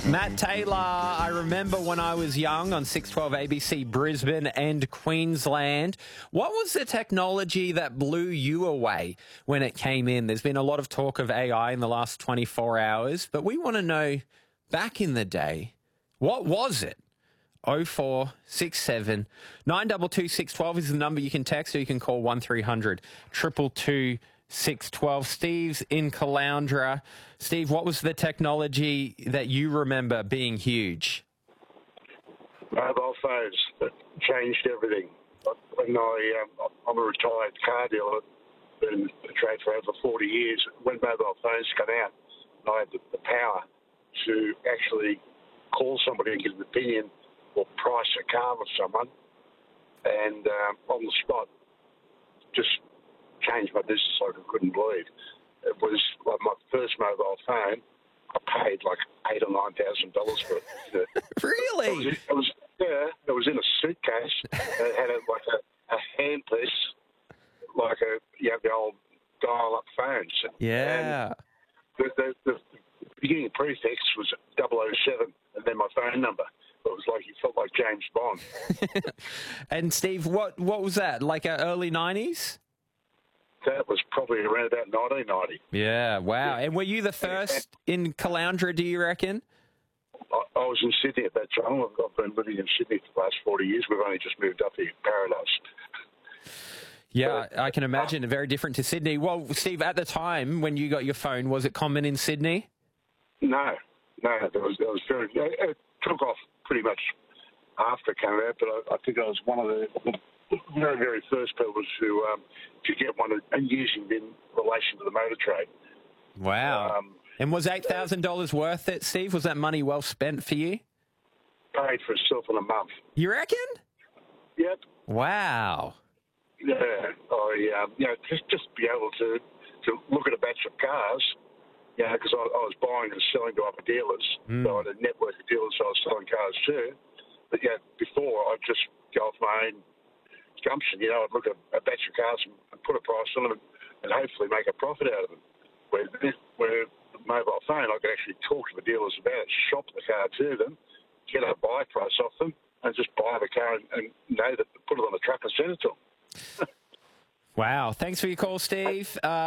Matt Taylor, I remember when I was young on 612 ABC Brisbane and Queensland. What was the technology that blew you away when it came in? There's been a lot of talk of AI in the last 24 hours, but we want to know, back in the day, what was it? 0467 922 612 is the number you can text, or you can call 1300 222 612. Steve's in Caloundra. Steve, what was the technology that you remember being huge? Mobile phones that changed everything. When I'm a retired car dealer, been in the trade for over 40 years. When mobile phones come out, I had the power to actually call somebody and get an opinion or price a car with someone, and on the spot, just changed my business like I couldn't believe. It was like my first mobile phone. I paid like $8,000 or $9,000 for it. Really? It was in a suitcase. It had a handpiece, like the old dial-up phones. Yeah. And the beginning prefix was 007, and then my phone number. It was like you felt like James Bond. And Steve, what was that? Like early 90s? That was probably around about 1990. Yeah, wow. And were you the first in Caloundra, do you reckon? I was in Sydney at that time. I've been living in Sydney for the last 40 years. We've only just moved up here, Paradise. Yeah, I can imagine. Very different to Sydney. Well, Steve, at the time when you got your phone, was it common in Sydney? No. There was very. It took off pretty much after it came out, but I think I was one of the very, very first people to get one and using it in relation to the motor trade. Wow. And was $8,000 worth it, Steve? Was that money well spent for you? Paid for itself in a month. You reckon? Yep. Wow. Yeah. Just be able to look at a batch of cars. Yeah, because I was buying and selling to other dealers. So I had a network of dealers I was selling cars to. But yeah, before I'd just go off my own gumption. I'd look at a batch of cars and put a price on them and hopefully make a profit out of them. Where the mobile phone, I could actually talk to the dealers about it, shop the car to them, get a buy price off them, and just buy the car and know that put it on the truck and send it to them. Wow. Thanks for your call, Steve.